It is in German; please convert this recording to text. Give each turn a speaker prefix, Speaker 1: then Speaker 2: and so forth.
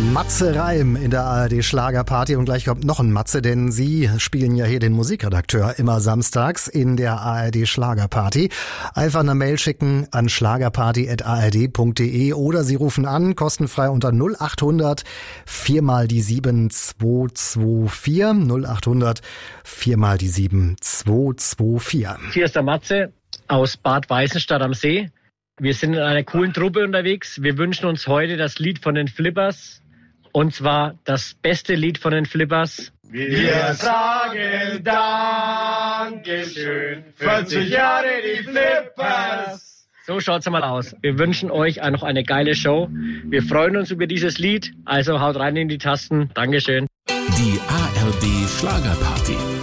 Speaker 1: Matze Reim in der ARD Schlagerparty und gleich kommt noch ein Matze, denn Sie spielen ja hier den Musikredakteur immer samstags in der ARD Schlagerparty. Einfach eine Mail schicken an schlagerparty@ard.de oder Sie rufen an, kostenfrei unter 0800 4 mal die 7 224 0800 4 mal die 7 224.
Speaker 2: Hier ist der Matze aus Bad Weißenstadt am See. Wir sind in einer coolen Truppe unterwegs. Wir wünschen uns heute das Lied von den Flippers. Und zwar das beste Lied von den Flippers.
Speaker 3: Wir sagen Dankeschön, 40 Jahre die Flippers.
Speaker 2: So schaut's mal aus. Wir wünschen euch noch eine geile Show. Wir freuen uns über dieses Lied. Also haut rein in die Tasten. Dankeschön.
Speaker 4: Die ARD Schlagerparty.